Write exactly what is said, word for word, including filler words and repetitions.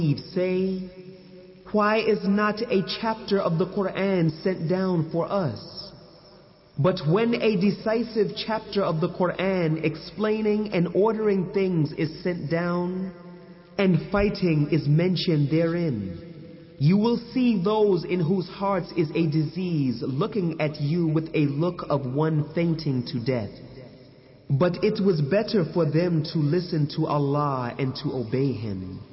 say, why is not a chapter of the Quran sent down for us? But when a decisive chapter of the Quran explaining and ordering things is sent down, and fighting is mentioned therein, you will see those in whose hearts is a disease looking at you with a look of one fainting to death. But it was better for them to listen to Allah and to obey Him.